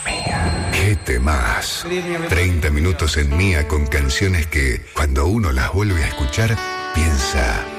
¿Qué temas? 30 minutos en Mía con canciones que, cuando uno las vuelve a escuchar, piensa...